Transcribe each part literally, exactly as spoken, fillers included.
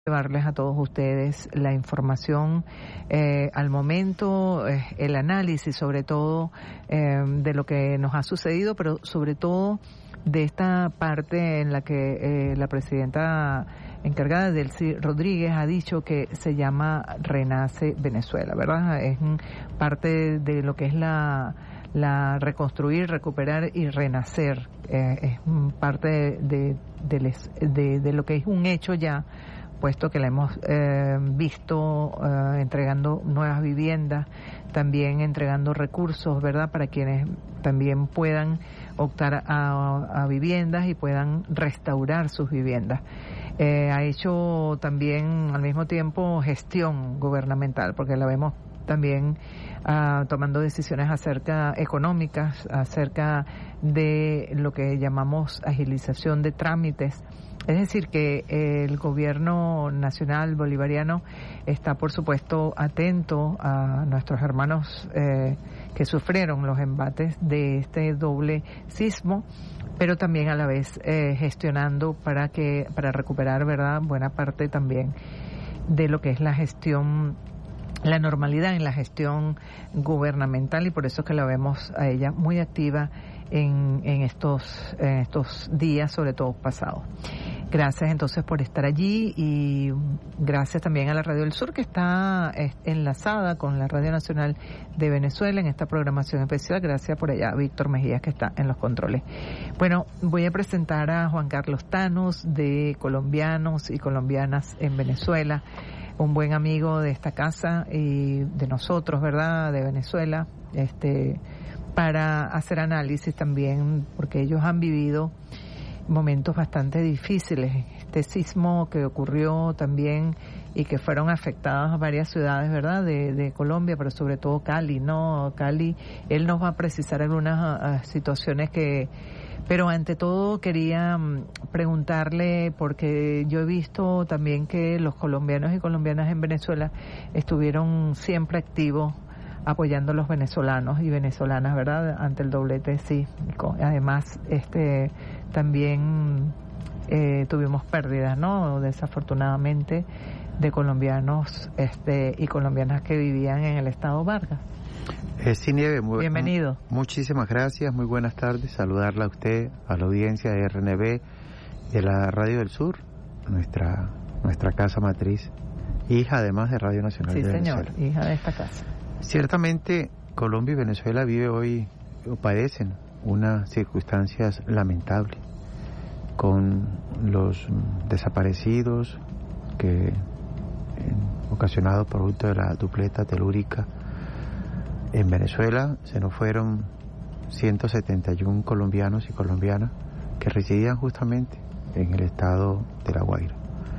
llevarles a todos ustedes la información eh, al momento, eh, el análisis sobre todo eh, de lo que nos ha sucedido, pero sobre todo de esta parte en la que eh, la presidenta encargada, Delcy Rodríguez, ha dicho que se llama Renace Venezuela, ¿verdad? Es parte de lo que es la, la reconstruir, recuperar y renacer. Eh, es parte de, de, de, les, de, de lo que es un hecho ya, puesto que la hemos eh, visto eh, entregando nuevas viviendas, también entregando recursos, ¿verdad?, para quienes también puedan optar a, a viviendas y puedan restaurar sus viviendas. Eh, ha hecho también al mismo tiempo gestión gubernamental, porque la vemos también uh, tomando decisiones acerca económicas, acerca de lo que llamamos agilización de trámites. Es decir, que el gobierno nacional bolivariano está, por supuesto, atento a nuestros hermanos eh, que sufrieron los embates de este doble sismo, pero también a la vez eh, gestionando para que para recuperar, ¿verdad?, buena parte también de lo que es la gestión, la normalidad en la gestión gubernamental, y por eso que la vemos a ella muy activa en, en estos en estos días, sobre todo pasados. Gracias entonces por estar allí, y gracias también a la Radio del Sur, que está enlazada con la Radio Nacional de Venezuela en esta programación especial. Gracias por allá a Víctor Mejías, que está en los controles. Bueno, voy a presentar a Juan Carlos Thanos, de Colombianos y Colombianas en Venezuela, un buen amigo de esta casa y de nosotros, ¿verdad?, de Venezuela, este, para hacer análisis también, porque ellos han vivido momentos bastante difíciles. Este sismo que ocurrió también y que fueron afectadas varias ciudades, ¿verdad?, de, de Colombia, pero sobre todo Cali, ¿no? Cali, él nos va a precisar algunas uh, situaciones que... Pero ante todo quería um, preguntarle, porque yo he visto también que los colombianos y colombianas en Venezuela estuvieron siempre activos apoyando a los venezolanos y venezolanas, ¿verdad?, ante el doblete sísmico. Además, este también eh, tuvimos pérdidas, ¿no?, desafortunadamente, de colombianos este y colombianas que vivían en el estado Vargas. Eh, sí, Nieve, muy, bienvenido. Muchísimas gracias, muy buenas tardes, saludarla a usted, a la audiencia de R N B, de la Radio del Sur, nuestra nuestra casa matriz, hija además de Radio Nacional sí, de señor, Venezuela. Sí, señor, hija de esta casa. Ciertamente, Colombia y Venezuela vive hoy, o padecen, unas circunstancias lamentables, con los desaparecidos que, ocasionados producto de la dupleta telúrica en Venezuela, se nos fueron ciento setenta y uno colombianos y colombianas que residían justamente en el estado de La Guaira.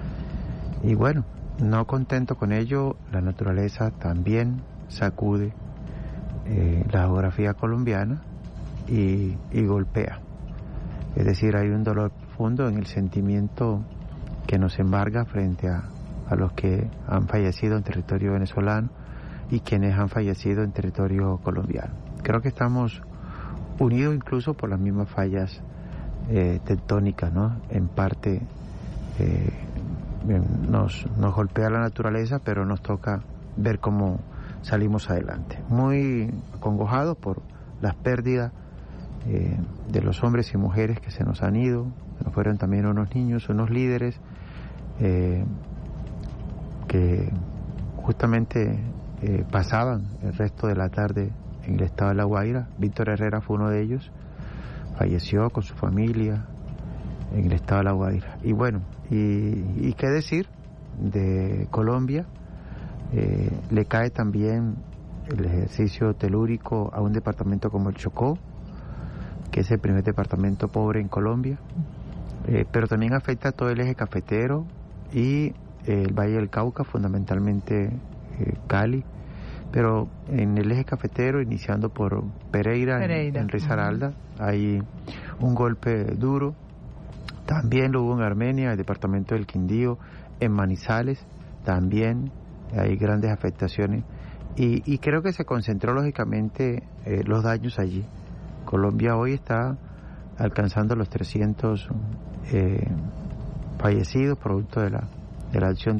Y bueno, no contento con ello, la naturaleza también sacude eh, la geografía colombiana y, y golpea. Es decir, hay un dolor profundo en el sentimiento que nos embarga frente a, a los que han fallecido en territorio venezolano y quienes han fallecido en territorio colombiano. Creo que estamos unidos incluso por las mismas fallas eh, tectónicas, ¿no? En parte eh, nos, nos golpea la naturaleza, pero nos toca ver cómo salimos adelante. Muy acongojados por las pérdidas eh, de los hombres y mujeres que se nos han ido. Nos fueron también unos niños, unos líderes eh, que justamente eh, pasaban el resto de la tarde en el estado de La Guaira. Víctor Herrera fue uno de ellos, falleció con su familia en el estado de La Guaira. Y bueno, y, y qué decir de Colombia. Eh, le cae también el ejercicio telúrico a un departamento como el Chocó, que es el primer departamento pobre en Colombia, eh, pero también afecta a todo el eje cafetero y eh, el Valle del Cauca, fundamentalmente eh, Cali, pero en el eje cafetero, iniciando por Pereira, Pereira. En, en Risaralda, uh-huh. Hay un golpe duro. También lo hubo en Armenia, el departamento del Quindío, en Manizales también hay grandes afectaciones, y, y creo que se concentró lógicamente eh, los daños allí. Colombia hoy está alcanzando los trescientos eh, fallecidos producto de la, de la acción